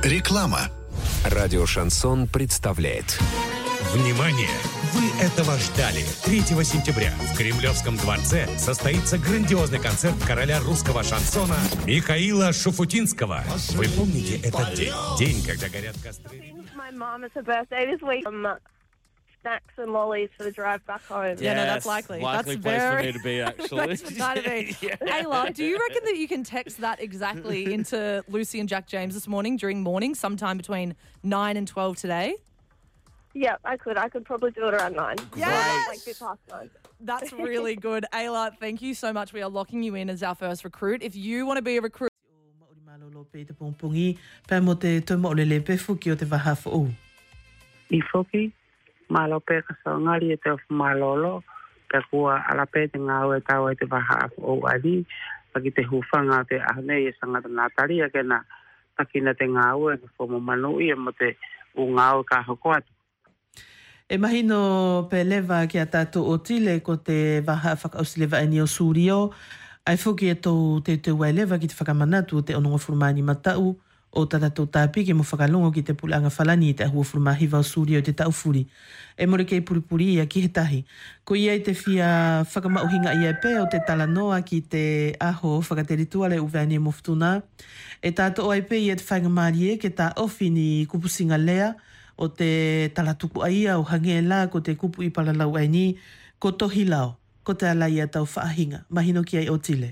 Реклама. Радио «Шансон» представляет. Внимание! Вы этого ждали. 3 сентября в Кремлевском дворце состоится грандиозный концерт короля русского шансона Михаила Шуфутинского. Вы помните этот день? День, когда горят костры. Snacks and lollies for the drive back home. Yeah, no, that's likely. Likely That's place very... for me to be, actually. That's gotta be. Ayla, do you reckon that you can text that exactly into Lucy and Jack James this morning during morning, sometime between 9 and 12 today? Yeah, I could. I could probably do it around 9. Yes! Like 9:15. That's really good. Ayla, thank you so much. We are locking you in as our first recruit. If you want to be a recruit... Malope ka so ngari e te of malolo ka kua ala pe te ngau e tau e te waha o ali pagi te hufanga te ahne e sanga na tari ke na takina te ngau e fo mo manu i mo te u ngau ka hoko atu e mahino pe leva ki a tātou o tile ko te waha whakauslewa e ni o Surio ai fuki e tō te wai leva ki te whakamanatu te ononga furumani matau o tātou tāpi ke mo whakalongo ki te pulanga whalani te ahua furumahiwa o Surio te taufuri. E more kei puripuri ia ki he tahi. Ko ia i te whia whakamauhinga ia pe o te talanoa ki te aho whakateritua le uwani e moftuna. E tātou ai pe ia te whaingamari e ke tā ofi ni kupusinga lea o te talatuku aia o hange la ko te kupu i palalau ai ni ko tohi lao, ko te ala ia tau whaahinga. Mahino ki ai o tile.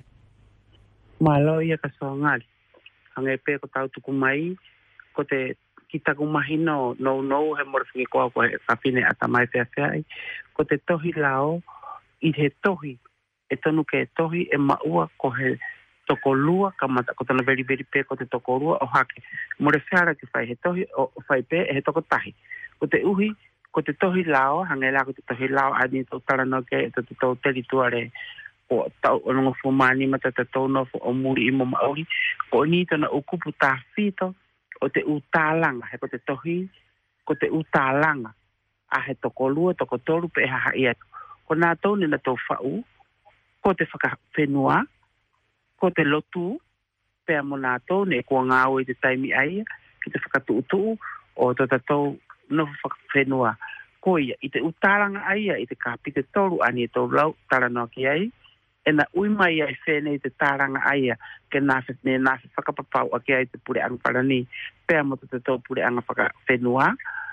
Malo ia ka so ngari. Hange pe ko tau tuku mai ko te kita ku mahino no he morfingi ko ko kapine ata mai te ai ko te tohi lao I he tohi e tonu ke tohi e maua ko he tokolua kamata ko tana very pe ko te tokolua o hake more fiara ki fai he tohi o fai pe he tokotahi ko te uhi ko te tohi lao hange la ko te tohi lao ani to tara no ke to territory o tau o longo fumani mata te tono o muri I mo maori ko ni tona o kupu ta fito o te utalanga he ko te tohi ko te utalanga a he tokolua tokotoru pe ha ia ko na tone na to fau ko te whaka whenua ko te lotu pe mo na tone ko nga o te taimi ai ki te whakatu utu o to tatou no whaka whenua ko ia I te utalanga ai I te kapite toru ani to lau tara no ki ai ena ui mai ai whenei te taranga aia ke nāwhi whakapapau a ke ai te pure anga parani pēr mo te tō pure anga whaka whenua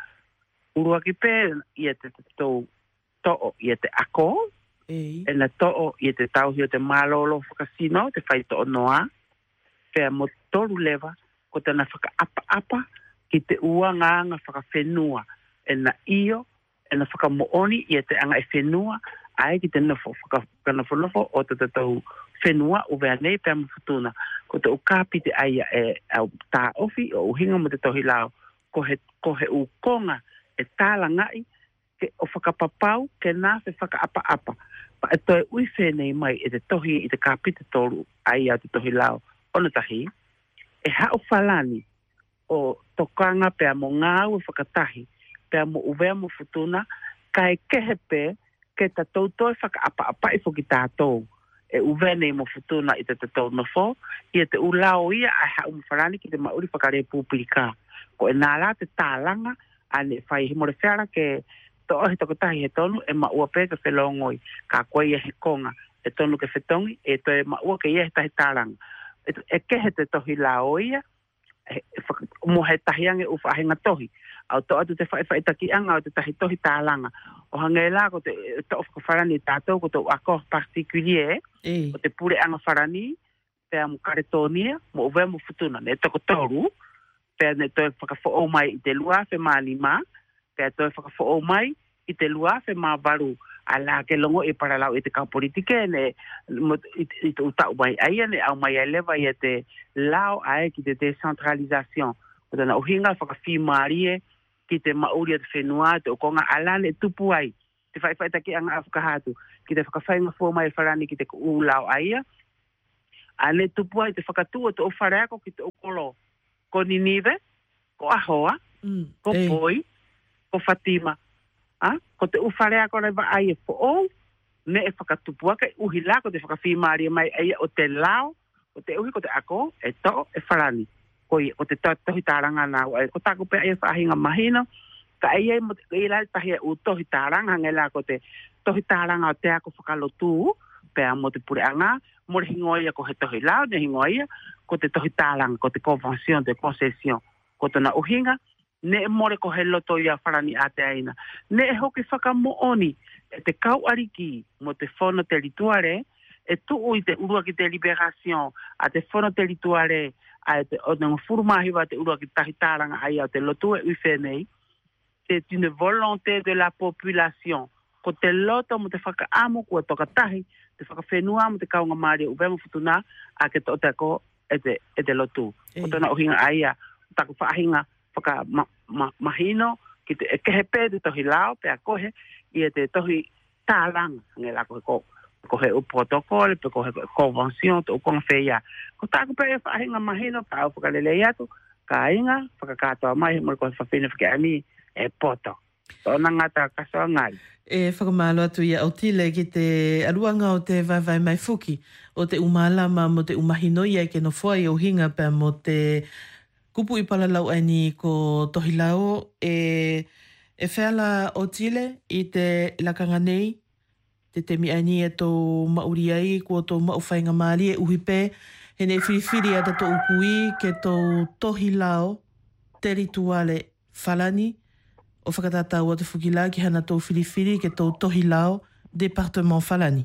urua ki pēr ia te tō to'o ia te ako ena to'o ia te tauhi o te malolo whakasino te whai to'o noa pēr mo toru lewa ko tana whaka apa ki te uanga anga whaka whenua ena io ena whaka mooni ia te anga e whenua ai ki te nofo kana fonofo o te tau whenua o vea nei pēr mawhutuna ko te ukapi te aia e au tā ofi o uhinga mo te tohi lao ko he ukonga e tāla ngai ke o whakapapau ke nā se whakaapa pa e toi ui whenei mai e te tohi I te kapi te toru aia te tohi lao ona tahi e hao whalani o tokanga pēr mo ngāu e whakatahi pēr mo uvea mo futuna kai kehe pē ke tatou toi whakaapa I whoki tātou. E uwene mo futuna I te tatou nofo. Ia te ulao ia a hau mwharani ki te mauri whakare pūpirika. Ko e nāla te tālanga ane whai he more whiara ke to ohi tokotahi he tonu e maua pē ke whelongoi. Ka koe ia he konga e tonu ke whetongi e to e maua ke ia he tahi tālanga. E kehe te tohi lao ia mo he tahiange u whahenga tohi. Au to atu te whaitaki anga o te tahi tohi tālanga. O hangela ko te to'o wharani tātou ko te ako particulier o te pure anga wharani pēr mo karetonia mo uwe mo futuna ne toko toru pēr ne toi whakafo mai I te lua whe mālima pēr toi whakafo mai I te lua whe māwaru a la ke longo e paralau I te kau politike ne I te utau mai aia ne au mai eleva I te lao ai ki te decentralisation o tana uhinga whakawhi marie ki te mauri te whenua, te okonga alane tupu ai. Te whaitaki anga awhakahatu. Ki te whakawhainga fua mai wharani ki te ulau aia. Ale tupu ai te whakatua te o whareako ki te okolo. Ko Ninive, ko Ahoa, ko Poi, ko Fatima. Ko te uwhareako rei wa aia fo o, ne e whakatupua kai uhi la ko te whakawhimaria mai aia o te lao, o te uhi ko te ako, e to, e wharani. o te tohi taranga na ko taku pe ai whahinga mahino ka ai mo i lai tahi u tohi taranga ngela ko te tohi taranga o te ako whakalotu pe mo te pureanga mo le hingoia ko he tohi lao ne hingoia ko te tohi taranga ko te convention de concession ko tona uhinga ne more ko he loto ia wharani a te aina ne e hoki whakamooni e te kau ariki mo te whono territoire e tuu i te urua ki te liberation a te whono territoire a te o nga furmahiwa te urua ki tahi taranga ai a te lotu e uwhenei c'est une volonté de la population ko te loto mo te whakaamu kua toka tahi te whakawhenua mo te kaunga maari uvema futuna a ke to te ko e te lotu ko tona ohinga ai a taku whaahinga whaka mahino ki te kehepe te tohi lao pe a kohe i te tohi taranga ngela ko he o protocole pe ko he convention to kon feia ko taku pe whaahinga mahino pa o whakalele atu ka inga whakakatoa mai mo ko whawhine whakaani e poto. Tōna ngata kasoa ngai. E whakamalo atu ia o tile ki te aruanga o te vai mai fuki o te umalama mo te umahino ia ke no foi o hinga pa mo te kupu i palalau ani ko tohilao e wheala o tile i te lakanga nei te temi ani e tō mauri ai kua tō mauwhainga maari e uhipe he nei whiwhiri ata tō ukui ke tō tohilao terituale Falani o whakatatau o te whukila ki hana tō whiriwhiri ke tō tohilao Departement Falani.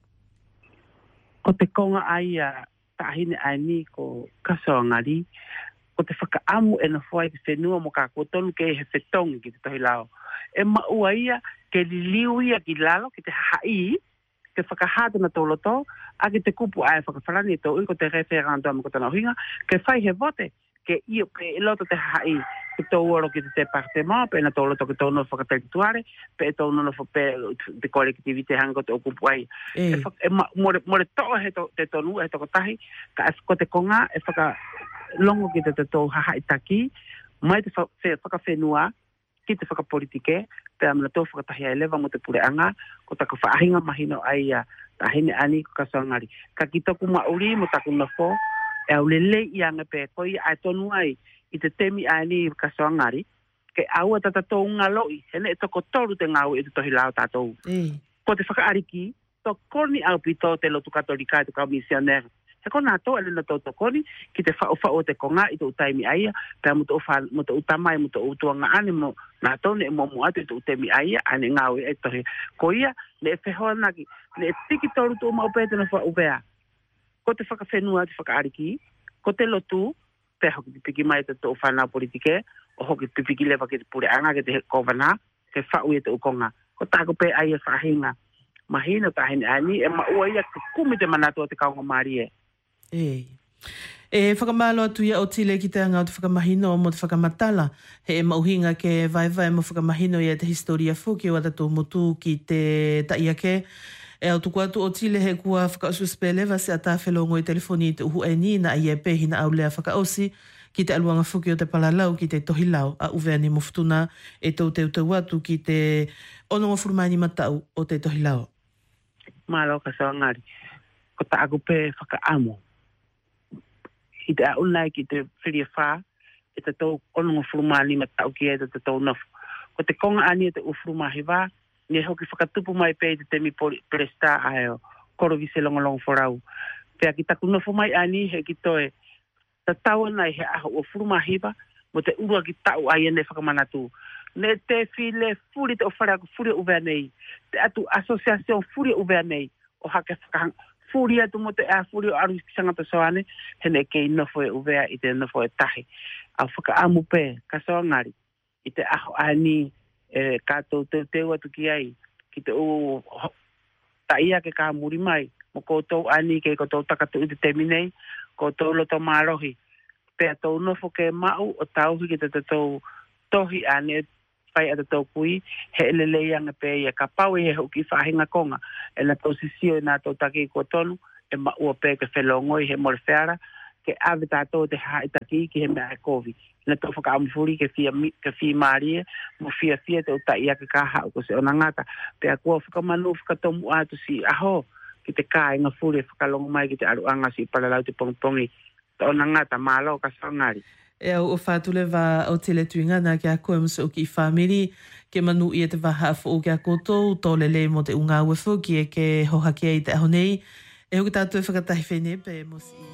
Ko te konga ai a tahine ai ko kasoa ngari, ko te whakaamu e na whai te whenua mo ka kotonu ke he whetongi ki te tohilao. E maua ia ke liliu ia ki lalo ki te hai, ke whakahata na tō loto, a ki te kupu ai whakawharani e tō ko te referendum ko tana hinga, ke whai he vote, ke io ke loto te hai, ke tō oro ki te departement, pe na tō loto ke tō no whakaterituare, pe tō no pe te kolektivite hanga te okupu ai. More tō he te tonu, he tō kotahi, ka ko te konga, e whaka longo ki te tō hahai taki, mai te whakawhenua, ki te whakapolitike, pe amana tō whakatahi ai lewa mo te pureanga, ko tako whaahinga mahino ai a tahine ani ko kasoangari. Ka ki toku mauri mo taku nafo, e au lele i anga pe koi ai tonu ai i te temi ani kasoangari, ke aua tata tō ngaloi, hene e toko toru te ngau e te tohi lao tātou. Ko te whakaariki, tō koni au pito te lotu katolika e te kau misionere. He kona tō ele na tō koni, ki te whao te konga i tō utaimi aia, pēr mo tō utamai, mo tō utuanga ane mo nā tō ne mo atu i tō utemi aia, ane ngau e tohi. Ko ia, ne e whehoa naki, ne e tiki toru tō maupete na whaupea. Ko te whakawhenua te whakaariki, ko te lotu, pe hoki te piki mai te tō whanau politike, o hoki te piki lewa ki te pureanga, ki te kovana, ke whau i te ukonga. Ko tāko pe ai e whahinga. Mahina tahine ani, e maua ia ke kumi te manatu o te kaunga maari e. E whakamalo atu ia o tile ki te anga o te whakamahino mo te whakamatala. He e mauhinga ke vai mo whakamahino ia te historia fuki o atato motu ki te taiake. E au tuku atu o tile he kua whakaususpelewa se ata whelongo i telefoni te uhu e ni na ia pehi na au lea whakaosi ki te aluanga fuki o te palalau ki te tohilau a uveani mofutuna e tau te utau atu ki te ononga furumani matau o te tohilau. Malo ka soangari. Ko ta aku pe whakaamu. I te aunai ki te whiria whā, e te tau ononga furumani matau ki e te tau nofu. Ko te konga ani e te ufurumahi wā, ne hoki whakatupu mai pe te temi presta ai o korovise longolongo whorau. Pea ki taku nofu mai ani he ki toe, ta tau anai he aho o furumahiwa, mo te urua ki tau ai ane whakamanatu. Ne te while furi te o whareako furi uvea nei, te atu asosiasyon furi uvea nei, o hake whakahang furi atu mo te a furi o aru ki sangata soane, hene kei nofo e uvea i te nofo e tahi. Au whakaamu pe, ka soangari, i te aho ani, kātou teu atu ki ai, ki te o taia ke kā muri mai, mo koutou ani ke koutou takatu i te teminei, koutou loto mārohi, pēr tau nofo ke mau o tauhi ki te tau tohi ane, pai ata tau kui, he elelei anga pē ia ka pau e he hoki whahinga konga, e na tau sisio i nā tau taki i kua tonu, e maua pē ke whelongoi he more whēra, ke ave tātou te hae taki ki he mea e kovi. Na tau whakaamufuri ke whia maarie, mo whia te utai ia ke kaha o ko se ona ngata. Pea kua whakamanu whakatomu atu si aho, ki te kā inga furi whakalongo mai ki te aruanga si palalau te pongpongi, o na ngata malo ka sangari. E au o whātule wā o tele tuingana ki a koe musa o ki whamiri, ke manu i e te waha afo o ki a koto, tō lele mo te unga uefu ki e ke hohaki e te ahonei. E hoki tātou e whakatahi whene pe mosi.